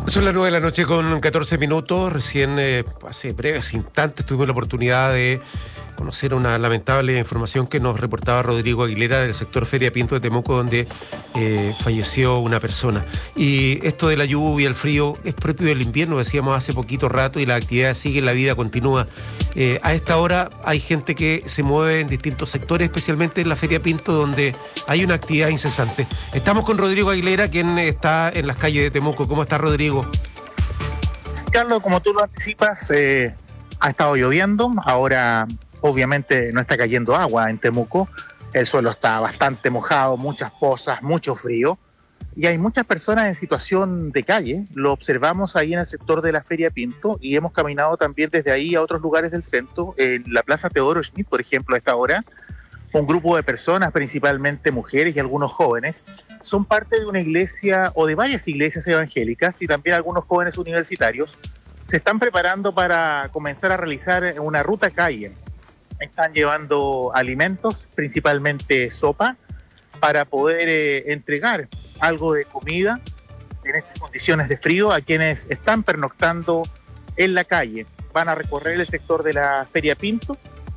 Son las 9 de la noche con 14 minutos. Recién, hace breves instantes, tuvimos la oportunidad de conocer una lamentable información que nos reportaba Rodrigo Aguilera del sector Feria Pinto de Temuco, donde falleció una persona. Y esto de la lluvia, el frío, es propio del invierno, decíamos hace poquito rato, y la actividad sigue, la vida continúa. A esta hora hay gente que se mueve en distintos sectores, especialmente en la Feria Pinto, donde hay una actividad incesante. Estamos con Rodrigo Aguilera, quien está en las calles de Temuco. ¿Cómo está, Rodrigo? Carlos, como tú lo anticipas, ha estado lloviendo. Ahora, obviamente, no está cayendo agua en Temuco. El suelo está bastante mojado, muchas pozas, mucho frío. Y hay muchas personas en situación de calle. Lo observamos ahí en el sector de la Feria Pinto y hemos caminado también desde ahí a otros lugares del centro. En la Plaza Teodoro Schmidt, por ejemplo, a esta hora, un grupo de personas, principalmente mujeres y algunos jóvenes, son parte de una iglesia o de varias iglesias evangélicas y también algunos jóvenes universitarios se están preparando para comenzar a realizar una ruta calle. Están llevando alimentos, principalmente sopa, para poder entregar algo de comida en estas condiciones de frío a quienes están pernoctando en la calle. Van a recorrer el sector de la Feria Pinto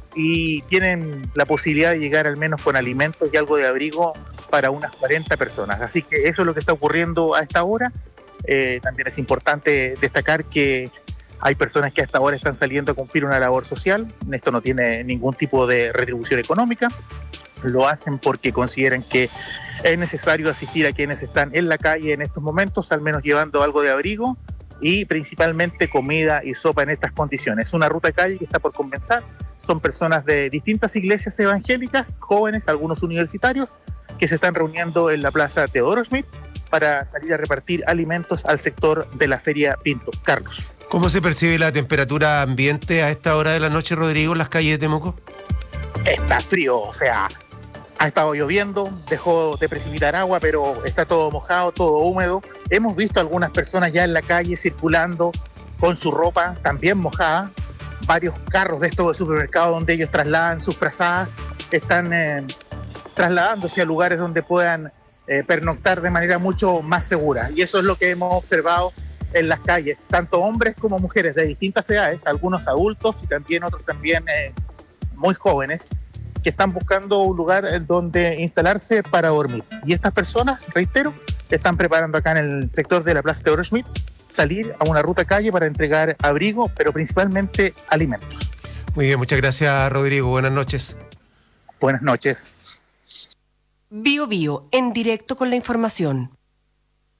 y tienen la posibilidad de llegar al menos con alimentos y algo de abrigo para unas 40 personas. Así que eso es lo que está ocurriendo a esta hora. También es importante destacar que hay personas que hasta ahora están saliendo a cumplir una labor social. Esto no tiene ningún tipo de retribución económica. Lo hacen porque consideran que es necesario asistir a quienes están en la calle en estos momentos, al menos llevando algo de abrigo y principalmente comida y sopa en estas condiciones. Es una ruta calle que está por comenzar. Son personas de distintas iglesias evangélicas, jóvenes, algunos universitarios, que se están reuniendo en la Plaza Teodoro Schmidt para salir a repartir alimentos al sector de la Feria Pinto. Carlos. ¿Cómo se percibe la temperatura ambiente a esta hora de la noche, Rodrigo, en las calles de Temuco? Está frío, o sea, ha estado lloviendo, dejó de precipitar agua, pero está todo mojado, todo húmedo. Hemos visto algunas personas ya en la calle circulando con su ropa también mojada. Varios carros de estos de supermercados donde ellos trasladan sus frazadas están trasladándose a lugares donde puedan pernoctar de manera mucho más segura. Y eso es lo que hemos observado en las calles, tanto hombres como mujeres de distintas edades, algunos adultos y también otros también muy jóvenes, que están buscando un lugar en donde instalarse para dormir. Y estas personas, reitero, están preparando acá en el sector de la Plaza Teodoro Schmidt salir a una ruta calle para entregar abrigo, pero principalmente alimentos. Muy bien, muchas gracias, Rodrigo. Buenas noches. Buenas noches. Bio Bio, en directo con la información.